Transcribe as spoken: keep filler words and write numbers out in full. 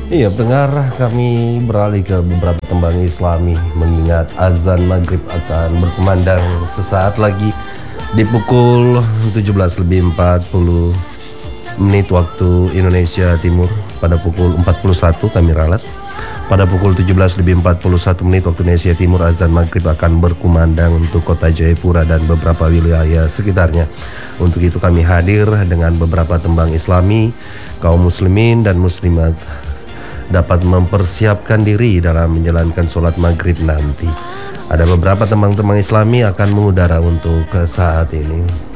Iya, pendengar, kami beralih ke beberapa tembang Islami mengingat azan maghrib akan berkumandang sesaat lagi di pukul tujuh belas lebih empat puluh menit waktu Indonesia Timur. Pada pukul empat puluh satu kami ralat. Pada pukul tujuh belas lebih empat puluh satu menit waktu Indonesia Timur, azan maghrib akan berkumandang untuk kota Jayapura dan beberapa wilayah sekitarnya. Untuk itu kami hadir dengan beberapa tembang Islami. Kaum muslimin dan muslimat dapat mempersiapkan diri dalam menjalankan sholat maghrib nanti. Ada beberapa tembang-tembang Islami akan mengudara untuk saat ini.